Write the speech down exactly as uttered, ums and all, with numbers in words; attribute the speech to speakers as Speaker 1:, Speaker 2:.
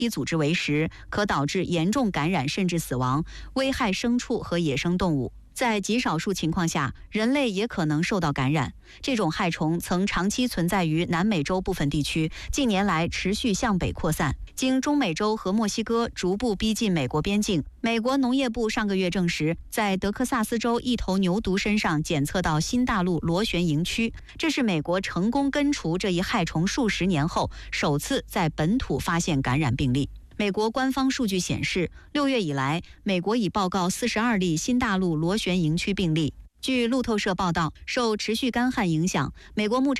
Speaker 1: 以组织为食，可导致严重感染甚至死亡，危害牲畜和野生动物。在极少数情况下，人类也可能受到感染。这种害虫曾长期存在于南美洲部分地区，近年来持续向北扩散，经中美洲和墨西哥逐步逼近美国边境。美国农业部上个月证实，在德克萨斯州一头牛犊身上检测到新大陆螺旋营区，这是美国成功根除这一害虫数十年后首次在本土发现感染病例。美国官方数据显示，六月以来，美国已报告四十二例新大陆螺旋营区病例。据路透社报道，受持续干旱影响，美国牧场